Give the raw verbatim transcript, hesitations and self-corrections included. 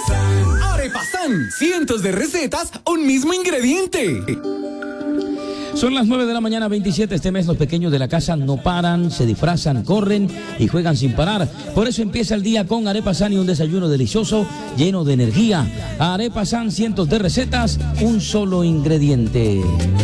Arepasan, cientos de recetas, un mismo ingrediente. Son las nueve de la mañana, veintisiete. Este mes los pequeños de la casa no paran, se disfrazan, corren y juegan sin parar. Por eso empieza el día con Arepasan y un desayuno delicioso, lleno de energía. Arepasan, cientos de recetas, un solo ingrediente.